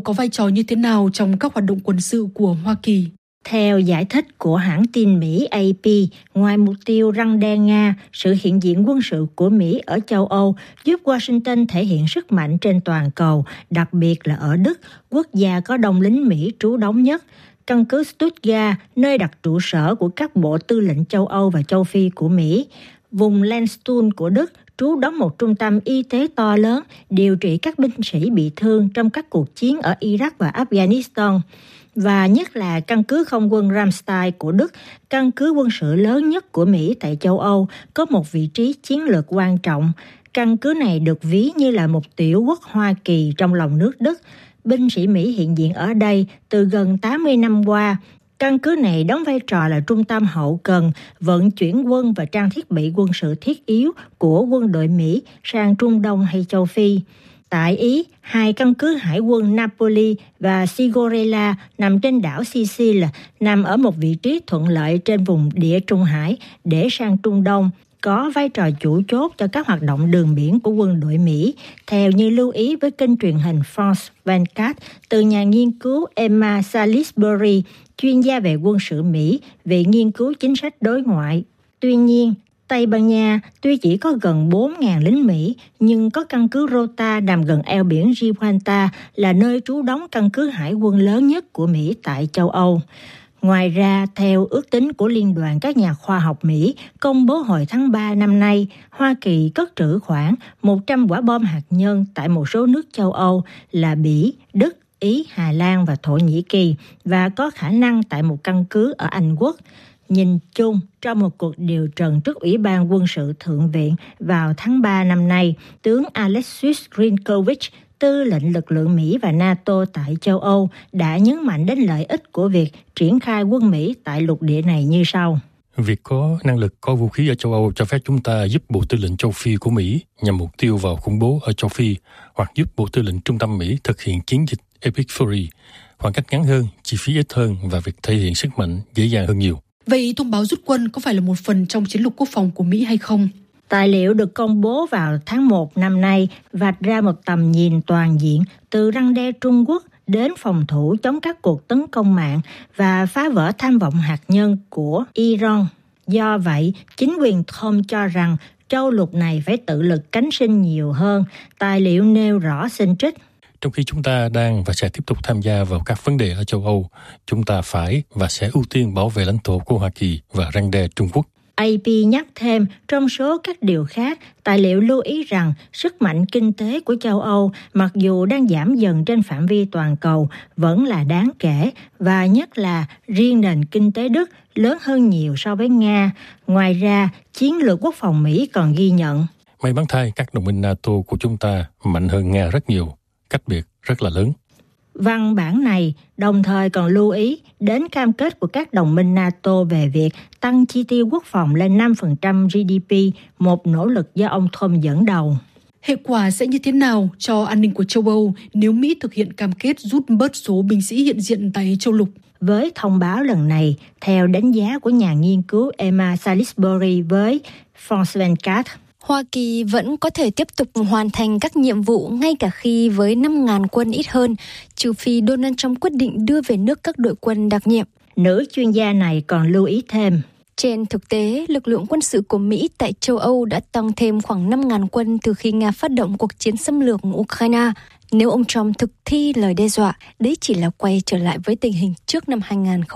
có vai trò như thế nào trong các hoạt động quân sự của Hoa Kỳ? Theo giải thích của hãng tin Mỹ AP, ngoài mục tiêu răn đe Nga, sự hiện diện quân sự của Mỹ ở châu Âu giúp Washington thể hiện sức mạnh trên toàn cầu, đặc biệt là ở Đức, quốc gia có đông lính Mỹ trú đóng nhất. Căn cứ Stuttgart, nơi đặt trụ sở của các bộ tư lệnh châu Âu và châu Phi của Mỹ. Vùng Landstuhl của Đức trú đóng một trung tâm y tế to lớn, điều trị các binh sĩ bị thương trong các cuộc chiến ở Iraq và Afghanistan. Và nhất là căn cứ không quân Ramstein của Đức, căn cứ quân sự lớn nhất của Mỹ tại châu Âu, có một vị trí chiến lược quan trọng. Căn cứ này được ví như là một tiểu quốc Hoa Kỳ trong lòng nước Đức. Binh sĩ Mỹ hiện diện ở đây từ gần 80 năm qua. Căn cứ này đóng vai trò là trung tâm hậu cần, vận chuyển quân và trang thiết bị quân sự thiết yếu của quân đội Mỹ sang Trung Đông hay châu Phi. Tại Ý, hai căn cứ hải quân Napoli và Sigorella nằm trên đảo Sicily nằm ở một vị trí thuận lợi trên vùng Địa Trung Hải để sang Trung Đông, có vai trò chủ chốt cho các hoạt động đường biển của quân đội Mỹ, theo như lưu ý với kênh truyền hình France 24 từ nhà nghiên cứu Emma Salisbury, chuyên gia về quân sự Mỹ, Viện Nghiên cứu Chính sách Đối ngoại. Tuy nhiên, Tây Ban Nha tuy chỉ có gần 4.000 lính Mỹ, nhưng có căn cứ Rota nằm gần eo biển Gibraltar là nơi trú đóng căn cứ hải quân lớn nhất của Mỹ tại châu Âu. Ngoài ra, theo ước tính của Liên đoàn các nhà khoa học Mỹ công bố hồi tháng 3 năm nay, Hoa Kỳ cất trữ khoảng 100 quả bom hạt nhân tại một số nước châu Âu là Bỉ, Đức, Ý, Hà Lan và Thổ Nhĩ Kỳ và có khả năng tại một căn cứ ở Anh Quốc. Nhìn chung, trong một cuộc điều trần trước Ủy ban Quân sự Thượng viện vào tháng 3 năm nay, tướng Alexis Grinkovich, tư lệnh lực lượng Mỹ và NATO tại châu Âu, đã nhấn mạnh đến lợi ích của việc triển khai quân Mỹ tại lục địa này như sau. Việc có năng lực có vũ khí ở châu Âu cho phép chúng ta giúp Bộ Tư lệnh châu Phi của Mỹ nhằm mục tiêu vào khủng bố ở châu Phi, hoặc giúp Bộ Tư lệnh Trung tâm Mỹ thực hiện chiến dịch Epic Fury, khoảng cách ngắn hơn, chi phí ít hơn và việc thể hiện sức mạnh dễ dàng hơn nhiều. Vậy thông báo rút quân có phải là một phần trong chiến lược quốc phòng của Mỹ hay không? Tài liệu được công bố vào tháng 1 năm nay vạch ra một tầm nhìn toàn diện từ răn đe Trung Quốc đến phòng thủ chống các cuộc tấn công mạng và phá vỡ tham vọng hạt nhân của Iran. Do vậy, chính quyền Trump cho rằng châu lục này phải tự lực cánh sinh nhiều hơn. Tài liệu nêu rõ xin trích. Trong khi chúng ta đang và sẽ tiếp tục tham gia vào các vấn đề ở châu Âu, chúng ta phải và sẽ ưu tiên bảo vệ lãnh thổ của Hoa Kỳ và răn đe Trung Quốc. AP nhắc thêm, trong số các điều khác, tài liệu lưu ý rằng sức mạnh kinh tế của châu Âu, mặc dù đang giảm dần trên phạm vi toàn cầu, vẫn là đáng kể, và nhất là riêng nền kinh tế Đức lớn hơn nhiều so với Nga. Ngoài ra, chiến lược quốc phòng Mỹ còn ghi nhận. May mắn thay, các đồng minh NATO của chúng ta mạnh hơn Nga rất nhiều, cách biệt rất là lớn. Văn bản này đồng thời còn lưu ý đến cam kết của các đồng minh NATO về việc tăng chi tiêu quốc phòng lên 5% GDP, một nỗ lực do ông Trump dẫn đầu. Hệ quả sẽ như thế nào cho an ninh của châu Âu nếu Mỹ thực hiện cam kết rút bớt số binh sĩ hiện diện tại châu lục? Với thông báo lần này, theo đánh giá của nhà nghiên cứu Emma Salisbury với France 24, Hoa Kỳ vẫn có thể tiếp tục hoàn thành các nhiệm vụ ngay cả khi với 5.000 quân ít hơn, trừ phi Donald Trump quyết định đưa về nước các đội quân đặc nhiệm. Nữ chuyên gia này còn lưu ý thêm. Trên thực tế, lực lượng quân sự của Mỹ tại châu Âu đã tăng thêm khoảng 5.000 quân từ khi Nga phát động cuộc chiến xâm lược Ukraine. Nếu ông Trump thực thi lời đe dọa, đấy chỉ là quay trở lại với tình hình trước năm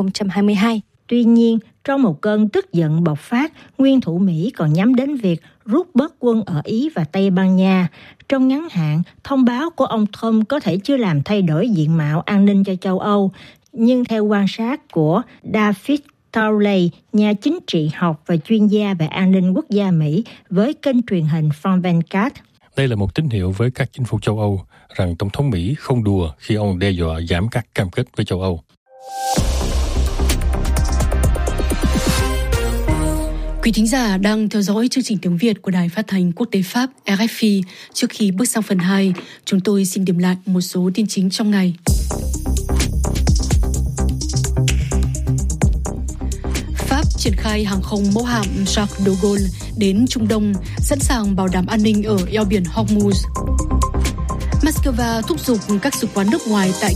2022. Tuy nhiên, trong một cơn tức giận bộc phát, nguyên thủ Mỹ còn nhắm đến việc rút bớt quân ở Ý và Tây Ban Nha. Trong ngắn hạn, thông báo của ông Trump có thể chưa làm thay đổi diện mạo an ninh cho châu Âu. Nhưng theo quan sát của David Towley, nhà chính trị học và chuyên gia về an ninh quốc gia Mỹ với kênh truyền hình France 24, đây là một tín hiệu với các chính phủ châu Âu rằng Tổng thống Mỹ không đùa khi ông đe dọa giảm các cam kết với châu Âu. Quý thính giả đang theo dõi chương trình tiếng Việt của Đài Phát thanh Quốc tế Pháp RFI. Trước khi bước sang phần 2, chúng tôi xin điểm lại một số tin chính trong ngày. Pháp triển khai hàng không mẫu hạm Charles de Gaulle đến Trung Đông, sẵn sàng bảo đảm an ninh ở eo biển Hormuz. Moscow thúc giục các sứ quán nước ngoài tại